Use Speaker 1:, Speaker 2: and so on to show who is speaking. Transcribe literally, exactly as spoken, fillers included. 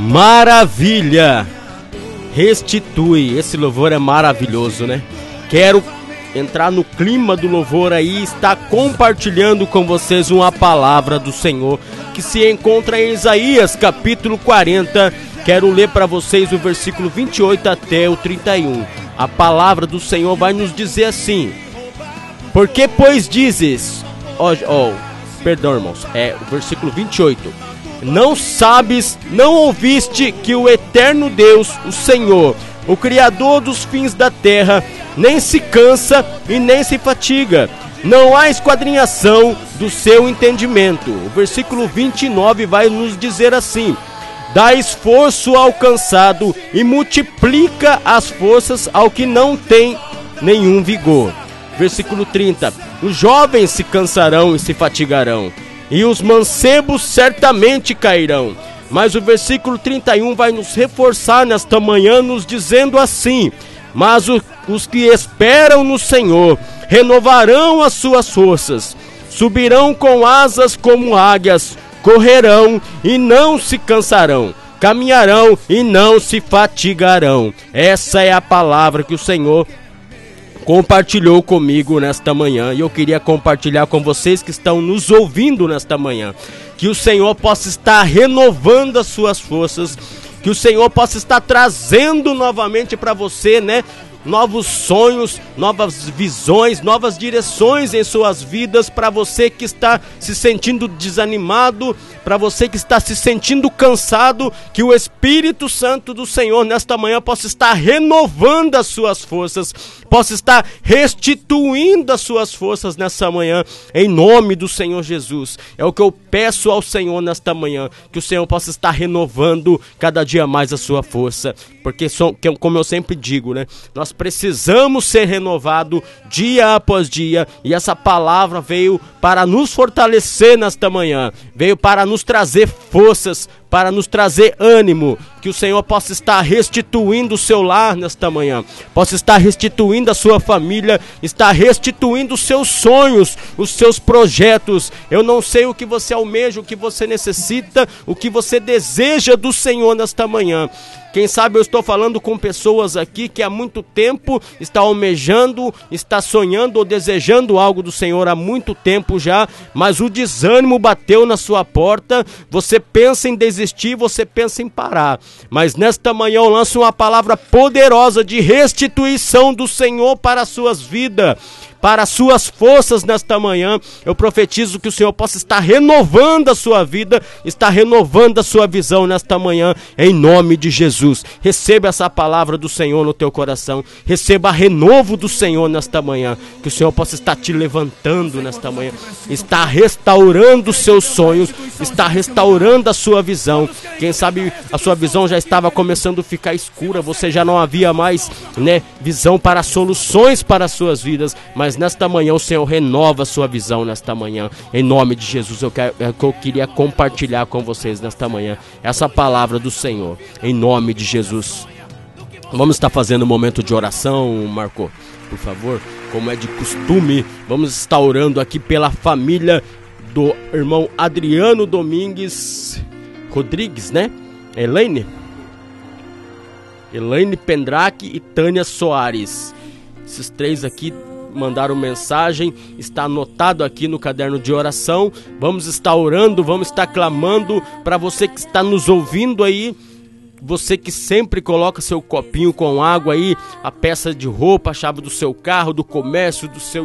Speaker 1: Maravilha! Restitui. Esse louvor é maravilhoso, né? Quero entrar no clima do louvor aí, está compartilhando com vocês uma palavra do Senhor que se encontra em Isaías capítulo quarenta. Quero ler para vocês o versículo vinte e oito até o trinta e um. A palavra do Senhor vai nos dizer assim: porque pois dizes, ó, ó, perdão irmãos, é o versículo vinte e oito. Não sabes, não ouviste que o eterno Deus, o Senhor, o Criador dos fins da terra, nem se cansa e nem se fatiga. Não há esquadrinhação do seu entendimento. O versículo vinte e nove vai nos dizer assim: dá esforço ao cansado e multiplica as forças ao que não tem nenhum vigor. Versículo trinta. Os jovens se cansarão e se fatigarão, e os mancebos certamente cairão. Mas o versículo trinta e um vai nos reforçar nesta manhã, nos dizendo assim: mas o, os que esperam no Senhor renovarão as suas forças, subirão com asas como águias, correrão e não se cansarão, caminharão e não se fatigarão. Essa é a palavra que o Senhor compartilhou comigo nesta manhã, e eu queria compartilhar com vocês que estão nos ouvindo nesta manhã. Que o Senhor possa estar renovando as suas forças, que o Senhor possa estar trazendo novamente para você, né, novos sonhos, novas visões, novas direções em suas vidas. Para você que está se sentindo desanimado, para você que está se sentindo cansado, que o Espírito Santo do Senhor nesta manhã possa estar renovando as suas forças, possa estar restituindo as suas forças nessa manhã, em nome do Senhor Jesus. É o que eu peço ao Senhor nesta manhã, que o Senhor possa estar renovando cada dia mais a sua força, porque como eu sempre digo, né, nós precisamos ser renovados dia após dia, e essa palavra veio para nos fortalecer nesta manhã, veio para nos trazer forças, para nos trazer ânimo. Que o Senhor possa estar restituindo o seu lar nesta manhã, possa estar restituindo a sua família, estar restituindo os seus sonhos, os seus projetos. Eu não sei o que você almeja, o que você necessita, o que você deseja do Senhor nesta manhã. Quem sabe eu estou falando com pessoas aqui que há muito tempo está almejando, está sonhando ou desejando algo do Senhor há muito tempo já, mas o desânimo bateu na sua porta, você pensa em desistir, você pensa em parar. Mas nesta manhã eu lanço uma palavra poderosa de restituição do Senhor para as suas vidas, para as suas forças nesta manhã. Eu profetizo que o Senhor possa estar renovando a sua vida, estar renovando a sua visão nesta manhã, em nome de Jesus. Receba essa palavra do Senhor no teu coração, receba renovo do Senhor nesta manhã, que o Senhor possa estar te levantando nesta manhã, está restaurando os seus sonhos, está restaurando a sua visão. Quem sabe a sua visão já estava começando a ficar escura, você já não havia mais, né, visão para soluções para as suas vidas, mas Mas nesta manhã o Senhor renova a sua visão nesta manhã, em nome de Jesus. Eu, quero, eu queria compartilhar com vocês nesta manhã essa palavra do Senhor, em nome de Jesus. Vamos estar fazendo um momento de oração, Marco, por favor, como é de costume. Vamos estar orando aqui pela família do irmão Adriano Domingues Rodrigues, né? Elaine Elaine Pendraque e Tânia Soares. Esses três aqui mandaram mensagem, está anotado aqui no caderno de oração. Vamos estar orando, vamos estar clamando para você que está nos ouvindo aí, você que sempre coloca seu copinho com água aí, a peça de roupa, a chave do seu carro, do comércio, do seu